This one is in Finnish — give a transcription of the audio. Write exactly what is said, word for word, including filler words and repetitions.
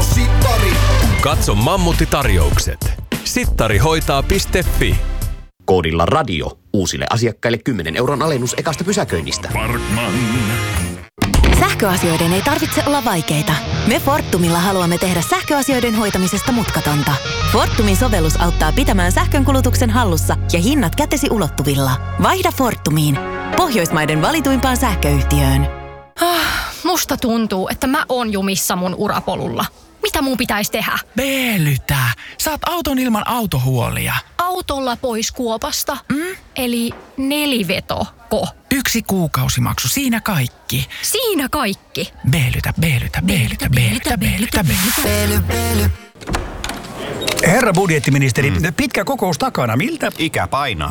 Sittari. Katso Mammutti-tarjoukset. sittari hoitaa piste fi. Koodilla radio uusille asiakkaille kymmenen euron alennus ekasta pysäköinnistä. Parkman. Sähköasioiden ei tarvitse olla vaikeita. Me Fortumilla haluamme tehdä sähköasioiden hoitamisesta mutkatonta. Fortumin sovellus auttaa pitämään sähkönkulutuksen hallussa ja hinnat kätesi ulottuvilla. Vaihda Fortumiin, Pohjoismaiden valituimpaan sähköyhtiöön. Ah, musta tuntuu, että mä oon jumissa mun urapolulla. Mitä mun pitäisi tehdä? Veelytä. Saat auton ilman autohuolia. Autolla pois kuopasta? Mm? Eli nelivetoko? Yksi kuukausimaksu, siinä kaikki. Siinä kaikki? Veelytä, veelytä, veelytä, veelytä, veelytä, veelytä. Herra budjettiministeri, pitkä kokous takana. Miltä? Ikä painaa.